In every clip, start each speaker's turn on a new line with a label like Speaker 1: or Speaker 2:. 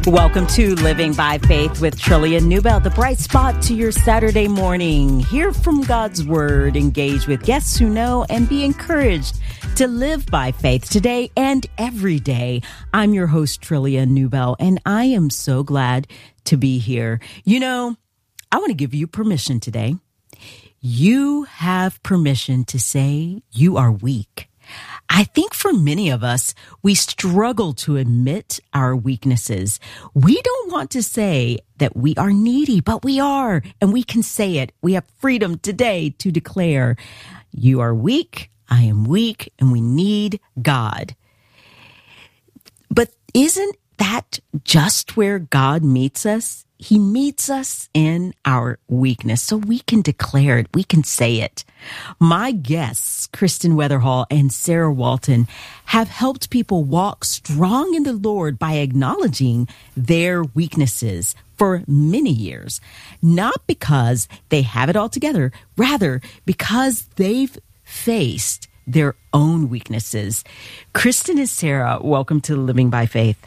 Speaker 1: Welcome to Living by Faith with Trillia Newbell, the bright spot to your Saturday morning. Hear from God's Word, engage with guests who know, and be encouraged to live by faith today and every day. I'm your host, Trillia Newbell, and I am so glad to be here. You know, I want to give you permission today. You have permission to say you are weak. I think for many of us, we struggle to admit our weaknesses. We don't want to say that we are needy, but we are, and we can say it. We have freedom today to declare, you are weak, I am weak, and we need God. But isn't that just where God meets us? He meets us in our weakness, so we can declare it, we can say it. My guests, Kristen Weatherhall and Sarah Walton, have helped people walk strong in the Lord by acknowledging their weaknesses for many years, not because they have it all together, rather because they've faced their own weaknesses. Kristen and Sarah, welcome to Living by Faith.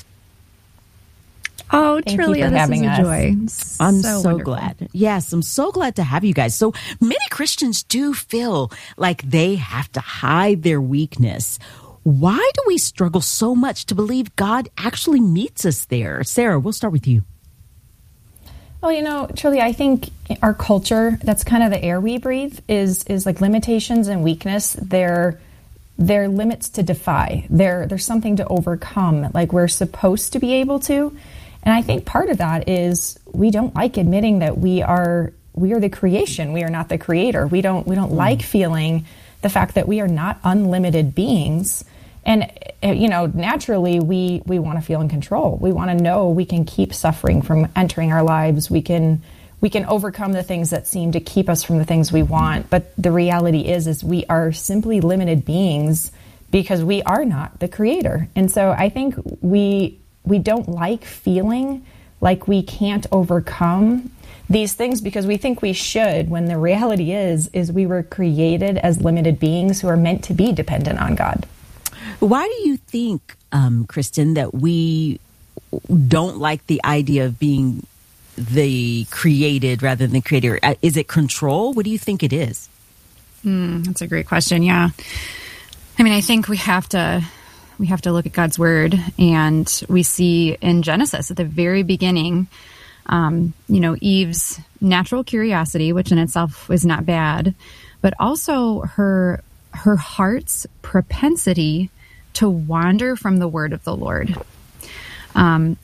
Speaker 2: Oh, Trillia, this is a joy.
Speaker 1: I'm so glad. Yes, I'm so glad to have you guys. So many Christians do feel like they have to hide their weakness. Why do we struggle so much to believe God actually meets us there? Sarah, we'll start with you.
Speaker 2: Well, you know, Trillia, I think our culture, that's kind of the air we breathe, is like limitations and weakness. They're limits to defy. There's something to overcome, like we're supposed to be able to. And I think part of that is we don't like admitting that we are the creation. We are not the creator. We don't like feeling the fact that we are not unlimited beings. And, you know, naturally we want to feel in control. We want to know we can keep suffering from entering our lives. We can overcome the things that seem to keep us from the things we want. But the reality is we are simply limited beings because we are not the creator. And so I think we don't like feeling like we can't overcome these things because we think we should, when the reality is we were created as limited beings who are meant to be dependent on God.
Speaker 1: Why do you think, Kristen, that we don't like the idea of being the created rather than the creator? Is it control? What do you think it is?
Speaker 3: That's a great question. Yeah. I mean, I think we have to look at God's word, and we see in Genesis at the very beginning, Eve's natural curiosity, which in itself was not bad, but also her heart's propensity to wander from the word of the Lord.